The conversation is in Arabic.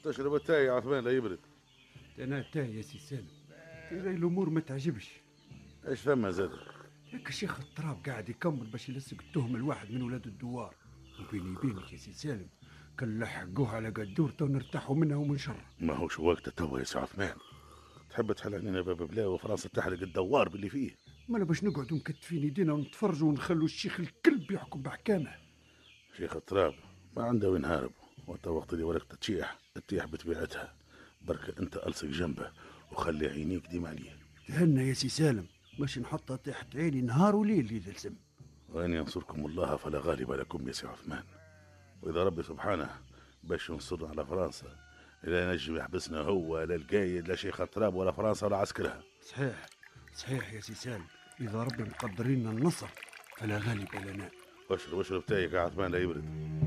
تشرب التاي يا عثمان لا يبرد. انا تاي يا سي سالم، ترى الامور ما تعجبش. ايش ثم زاد؟ هيك الشيخ الطراب قاعد يكمل باش يلصق التهمه لواحد من ولاد الدوار، وبيني وبينك يا سي سالم كان لحقوه على قدورته ونرتاحوا منها ومن شر. ما هوش وقت توا يا سي عثمان، تحب تحل علينا باب بلا وفرنسا تحرق الدوار باللي فيه. ما انا باش نقعدوا مكتفين يدينا ونتفرجوا ونخلوا الشيخ الكلب يحكم بحكامه. شيخ التراب ما عنده وين هارب، وانت وقت اللي ولك تتيح بطبيعتها. برك انت الصق جنبه وخلي عينيك ديما عليه. تهنى يا سي سالم، باش نحطها تحت عيني نهار وليل اذا لزم. وان ينصركم الله فلا غالب لكم يا سي عثمان، واذا ربي سبحانه باش ينصرنا على فرنسا لا نجم يحبسنا هو لا القايد لا شيخ التراب ولا فرنسا ولا عسكرها. صحيح صحيح يا سي سالم، اذا ربي مقدرين النصر فلا غالب لنا. واشرب تايك يا عثمان لا يبرد.